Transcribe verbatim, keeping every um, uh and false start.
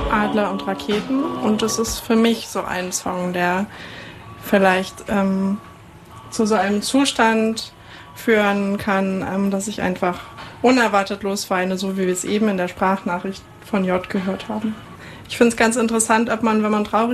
Adler und Raketen. Und das ist für mich so ein Song, der vielleicht ähm, zu so einem Zustand führen kann, ähm, dass ich einfach unerwartet losweine, so wie wir es eben in der Sprachnachricht von J gehört haben. Ich finde es ganz interessant, ob man, wenn man traurig